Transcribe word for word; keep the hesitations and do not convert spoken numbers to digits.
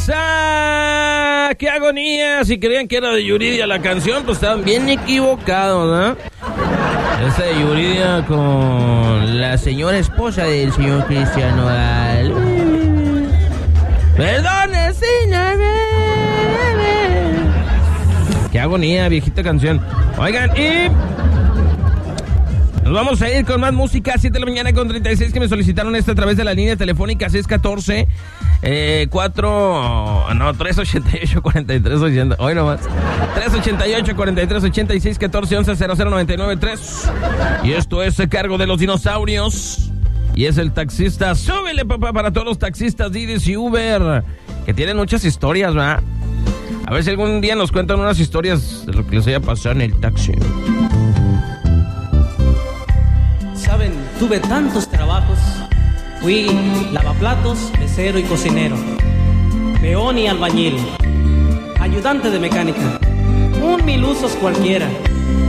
¡Ah! ¡Qué agonía! Si creían que era de Yuridia la canción, pues estaban bien equivocados, ¿no? Esta de Yuridia con la señora esposa del señor Cristian Nodal. Perdone, señor. ¡Qué agonía, viejita canción! Oigan, y... nos vamos a ir con más música. Siete de la mañana con treinta y seis, que me solicitaron esta a través de la línea telefónica seis uno cuatro, eh, cuatro, no, tres ocho ocho, cuatro tres ochenta, hoy nomás, tres ocho ocho, cuatro tres ochenta y seis, catorce once, cero cero noventa y nueve tres. Y esto es a cargo de los dinosaurios. Y es el taxista. Súbele, papá, para todos los taxistas, Didis y Uber, que tienen muchas historias, ¿verdad? A ver si algún día nos cuentan unas historias de lo que les haya pasado en el taxi. Saben, tuve tantos trabajos. Fui lavaplatos, mesero y cocinero, peón y albañil, ayudante de mecánica, un mil usos cualquiera.